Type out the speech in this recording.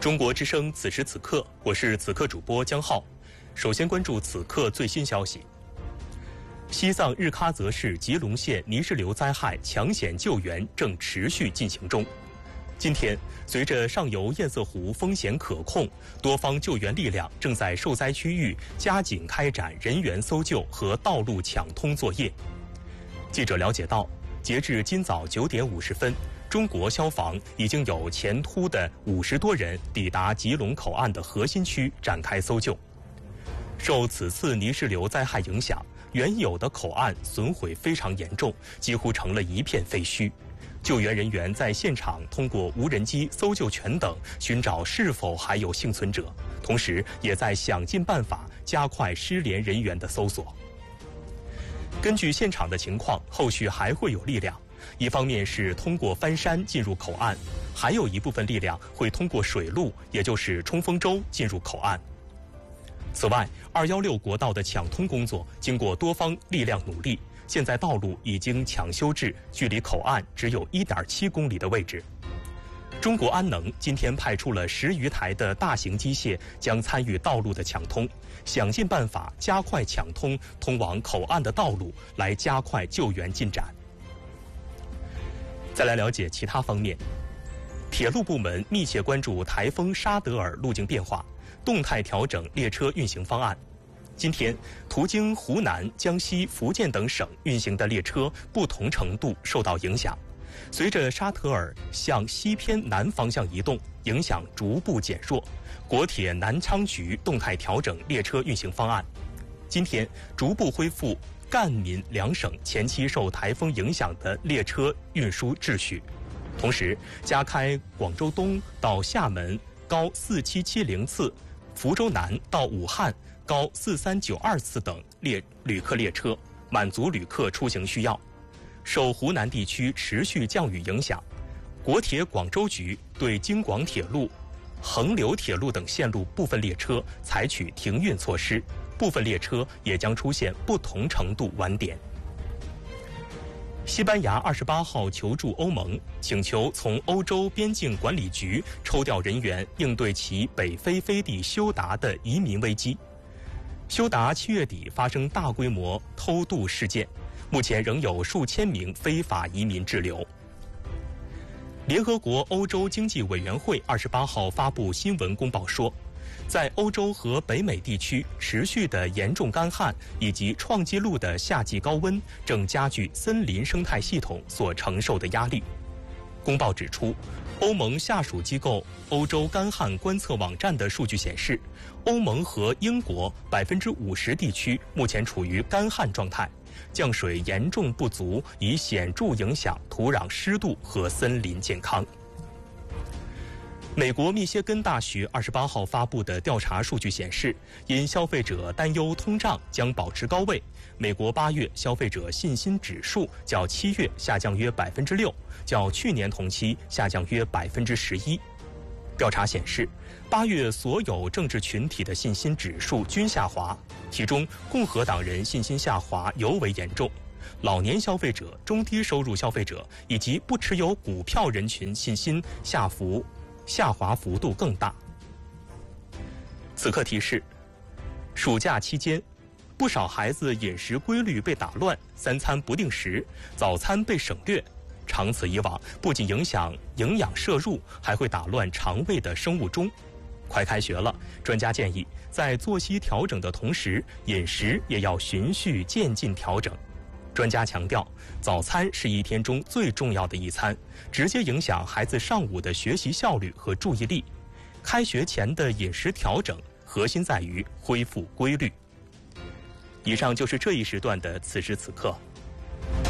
中国之声此时此刻，我是此刻主播江浩。首先关注此刻最新消息。西藏日喀则市吉隆县泥石流灾害抢险救援正持续进行中。今天，随着上游堰塞湖风险可控，多方救援力量正在受灾区域加紧开展人员搜救和道路抢通作业。记者了解到，截至今早9点50分，中国消防已经有前突的50多人抵达吉隆口岸的核心区展开搜救。受此次泥石流灾害影响，原有的口岸损毁非常严重，几乎成了一片废墟。救援人员在现场通过无人机、搜救犬等寻找是否还有幸存者，同时也在想尽办法加快失联人员的搜索。根据现场的情况，后续还会有力量，一方面是通过翻山进入口岸，还有一部分力量会通过水路，也就是冲锋舟进入口岸。此外，216国道的抢通工作经过多方力量努力，现在道路已经抢修至距离口岸只有1.7公里的位置。中国安能今天派出了10余台的大型机械，将参与道路的抢通，想尽办法加快抢通通往口岸的道路，来加快救援进展。再来了解其他方面，铁路部门密切关注台风沙德尔路径变化，动态调整列车运行方案。今天，途经湖南、江西、福建等省运行的列车不同程度受到影响。随着沙特尔向西偏南方向移动，影响逐步减弱，国铁南昌局动态调整列车运行方案。今天逐步恢复赣闽两省前期受台风影响的列车运输秩序，同时加开广州东到厦门高4770次、福州南到武汉高4392次等旅客列车，满足旅客出行需要。受湖南地区持续降雨影响，国铁广州局对京广铁路、衡柳铁路等线路部分列车采取停运措施，部分列车也将出现不同程度晚点。西班牙28号求助欧盟，请求从欧洲边境管理局抽调人员，应对其北非飞地休达的移民危机。休达7月底发生大规模偷渡事件，目前仍有数千名非法移民滞留。联合国欧洲经济委员会28号发布新闻公报说，在欧洲和北美地区持续的严重干旱以及创纪录的夏季高温，正加剧森林生态系统所承受的压力。公报指出，欧盟下属机构欧洲干旱观测网站的数据显示，欧盟和英国50%地区目前处于干旱状态，降水严重不足，已显著影响土壤湿度和森林健康。美国密歇根大学28号发布的调查数据显示，因消费者担忧通胀将保持高位，美国8月消费者信心指数较7月下降约6%，较去年同期下降约11%。调查显示，8月所有政治群体的信心指数均下滑，其中共和党人信心下滑尤为严重，老年消费者、中低收入消费者以及不持有股票人群信心下滑幅度更大。此刻提示：暑假期间，不少孩子饮食规律被打乱，3餐不定时，早餐被省略。长此以往，不仅影响营养摄入，还会打乱肠胃的生物钟。快开学了，专家建议在作息调整的同时，饮食也要循序渐进调整。专家强调，早餐是一天中最重要的一餐，直接影响孩子上午的学习效率和注意力。开学前的饮食调整，核心在于恢复规律。以上就是这一时段的此时此刻。